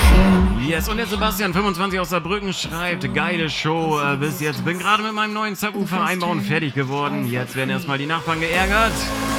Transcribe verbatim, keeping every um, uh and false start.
Yes, und der Sebastian fünfundzwanzig aus Saarbrücken schreibt, geile Show äh, bis jetzt. Bin gerade mit meinem neuen Subwoofer einbauen fertig geworden. Jetzt werden erstmal die Nachbarn geärgert.